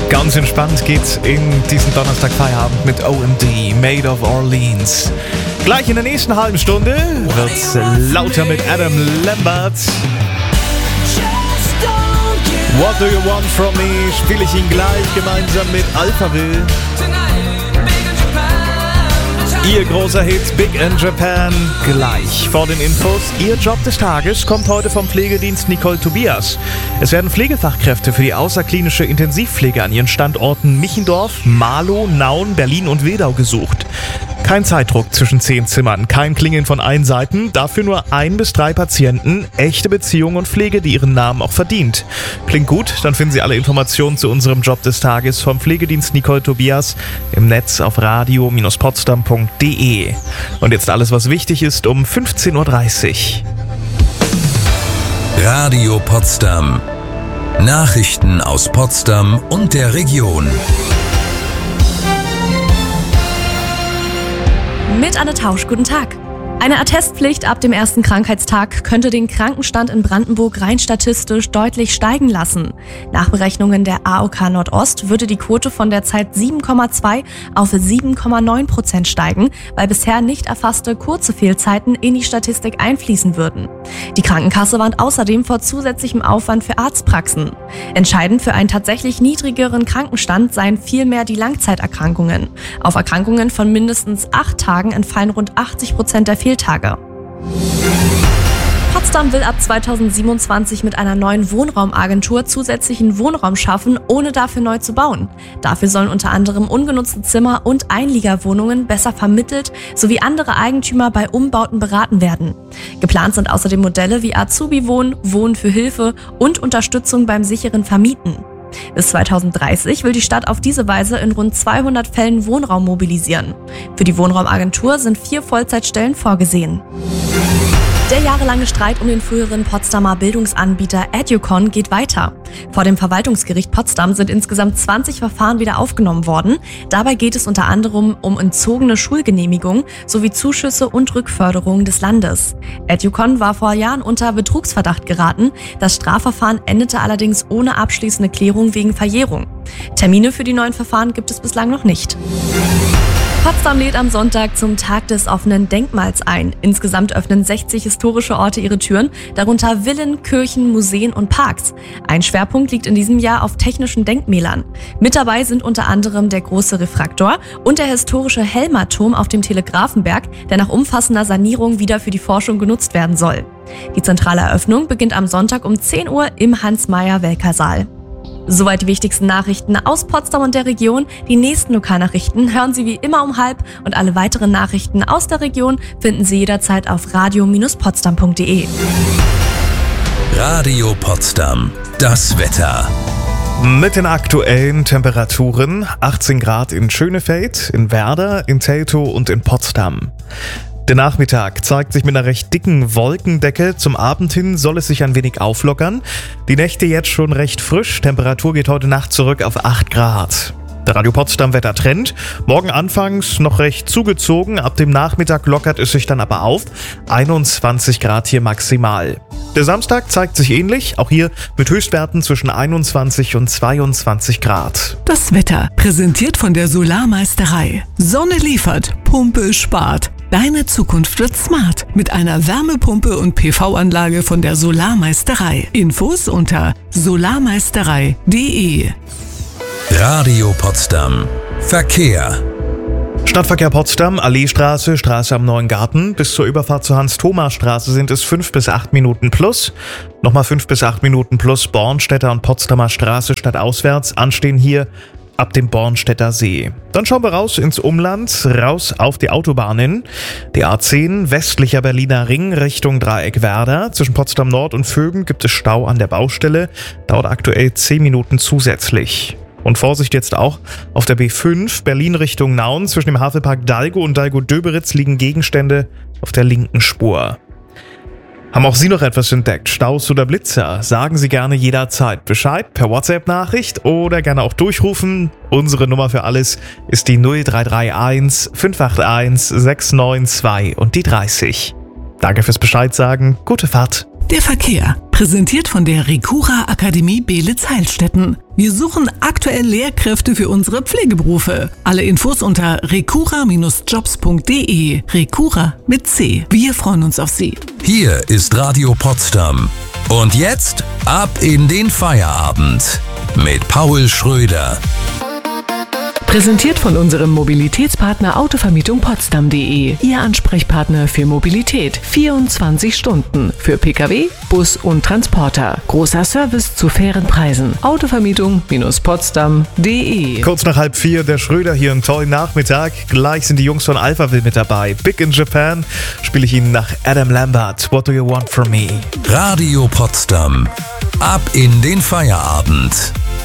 Ganz entspannt geht's in diesen Donnerstag-Feierabend mit OMD, Made of Orleans. Gleich in der nächsten halben Stunde wird's lauter mit Adam Lambert. What Do You Want From Me spiele ich ihn gleich gemeinsam mit Alphaville. Ihr großer Hit Big in Japan gleich. Vor den Infos, Ihr Job des Tages kommt heute vom Pflegedienst Nicole Tobias. Es werden Pflegefachkräfte für die außerklinische Intensivpflege an ihren Standorten Michendorf, Marlow, Nauen, Berlin und Wedau gesucht. Kein Zeitdruck zwischen 10 Zimmern, kein Klingeln von allen Seiten, dafür nur 1 bis 3 Patienten, echte Beziehung und Pflege, die ihren Namen auch verdient. Klingt gut? Dann finden Sie alle Informationen zu unserem Job des Tages vom Pflegedienst Nicole Tobias im Netz auf radio-potsdam.de. Und jetzt alles, was wichtig ist, um 15.30 Uhr. Radio Potsdam. Nachrichten aus Potsdam und der Region. Mit Anne Tausch, guten Tag. Eine Attestpflicht ab dem ersten Krankheitstag könnte den Krankenstand in Brandenburg rein statistisch deutlich steigen lassen. Nach Berechnungen der AOK Nordost würde die Quote von derzeit 7,2 auf 7,9% steigen, weil bisher nicht erfasste kurze Fehlzeiten in die Statistik einfließen würden. Die Krankenkasse warnt außerdem vor zusätzlichem Aufwand für Arztpraxen. Entscheidend für einen tatsächlich niedrigeren Krankenstand seien vielmehr die Langzeiterkrankungen. Auf Erkrankungen von mindestens 8 Tagen entfallen rund 80% der Fehltage. Potsdam will ab 2027 mit einer neuen Wohnraumagentur zusätzlichen Wohnraum schaffen, ohne dafür neu zu bauen. Dafür sollen unter anderem ungenutzte Zimmer und Einliegerwohnungen besser vermittelt sowie andere Eigentümer bei Umbauten beraten werden. Geplant sind außerdem Modelle wie Azubi-Wohnen, Wohnen für Hilfe und Unterstützung beim sicheren Vermieten. Bis 2030 will die Stadt auf diese Weise in rund 200 Fällen Wohnraum mobilisieren. Für die Wohnraumagentur sind 4 Vollzeitstellen vorgesehen. Der jahrelange Streit um den früheren Potsdamer Bildungsanbieter Educon geht weiter. Vor dem Verwaltungsgericht Potsdam sind insgesamt 20 Verfahren wieder aufgenommen worden. Dabei geht es unter anderem um entzogene Schulgenehmigungen sowie Zuschüsse und Rückförderungen des Landes. Educon war vor Jahren unter Betrugsverdacht geraten. Das Strafverfahren endete allerdings ohne abschließende Klärung wegen Verjährung. Termine für die neuen Verfahren gibt es bislang noch nicht. Potsdam lädt am Sonntag zum Tag des offenen Denkmals ein. Insgesamt öffnen 60 historische Orte ihre Türen, darunter Villen, Kirchen, Museen und Parks. Ein Schwerpunkt liegt in diesem Jahr auf technischen Denkmälern. Mit dabei sind unter anderem der große Refraktor und der historische Helmerturm auf dem Telegrafenberg, der nach umfassender Sanierung wieder für die Forschung genutzt werden soll. Die zentrale Eröffnung beginnt am Sonntag um 10 Uhr im Hans-Meyer-Welker-Saal. Soweit die wichtigsten Nachrichten aus Potsdam und der Region. Die nächsten Lokalnachrichten hören Sie wie immer um 12:30 und alle weiteren Nachrichten aus der Region finden Sie jederzeit auf radio-potsdam.de. Radio Potsdam. Das Wetter. Mit den aktuellen Temperaturen 18 Grad in Schönefeld, in Werder, in Teltow und in Potsdam. Der Nachmittag zeigt sich mit einer recht dicken Wolkendecke. Zum Abend hin soll es sich ein wenig auflockern. Die Nächte jetzt schon recht frisch. Temperatur geht heute Nacht zurück auf 8 Grad. Der Radio Potsdam Wettertrend. Morgen anfangs noch recht zugezogen. Ab dem Nachmittag lockert es sich dann aber auf. 21 Grad hier maximal. Der Samstag zeigt sich ähnlich. Auch hier mit Höchstwerten zwischen 21 und 22 Grad. Das Wetter präsentiert von der Solarmeisterei. Sonne liefert, Pumpe spart. Deine Zukunft wird smart mit einer Wärmepumpe und PV-Anlage von der Solarmeisterei. Infos unter solarmeisterei.de. Radio Potsdam. Verkehr. Stadtverkehr Potsdam, Alleestraße, Straße am Neuen Garten. Bis zur Überfahrt zur Hans-Thoma-Straße sind es 5 bis 8 Minuten plus. Nochmal 5 bis 8 Minuten plus Bornstädter und Potsdamer Straße stadtauswärts anstehen hier ab dem Bornstädter See. Dann schauen wir raus ins Umland, raus auf die Autobahnen. Die A10 westlicher Berliner Ring Richtung Dreieck Werder. Zwischen Potsdam Nord und Vögen gibt es Stau an der Baustelle. Dauert aktuell 10 Minuten zusätzlich. Und Vorsicht jetzt auch auf der B5 Berlin Richtung Nauen. Zwischen dem Havelpark Dalgo und Dalgo-Döberitz liegen Gegenstände auf der linken Spur. Haben auch Sie noch etwas entdeckt? Staus oder Blitzer? Sagen Sie gerne jederzeit Bescheid per WhatsApp-Nachricht oder gerne auch durchrufen. Unsere Nummer für alles ist die 0331 581 692 und die 30. Danke fürs Bescheid sagen. Gute Fahrt. Der Verkehr. Präsentiert von der Recura Akademie Beelitz-Heilstätten. Wir suchen aktuell Lehrkräfte für unsere Pflegeberufe. Alle Infos unter recura-jobs.de. Recura mit C. Wir freuen uns auf Sie. Hier ist Radio Potsdam. Und jetzt ab in den Feierabend mit Paul Schröder. Präsentiert von unserem Mobilitätspartner Autovermietung Potsdam.de. Ihr Ansprechpartner für Mobilität. 24 Stunden. Für Pkw, Bus und Transporter. Großer Service zu fairen Preisen. Autovermietung-potsdam.de. Kurz nach 3:30, der Schröder hier, einen tollen Nachmittag. Gleich sind die Jungs von Alphaville mit dabei. Big in Japan spiele ich Ihnen nach Adam Lambert. What do you want from me? Radio Potsdam. Ab in den Feierabend.